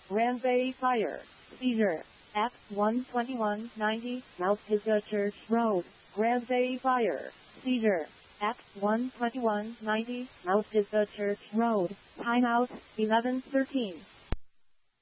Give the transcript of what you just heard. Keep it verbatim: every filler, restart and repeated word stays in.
Grand Bay Fire. Seizure. At one twenty-one ninety South Pisgah Church Road. Grand Bay Fire. Seizure. At one twenty-one ninety South Pisgah Church Road. Timeout eleven thirteen.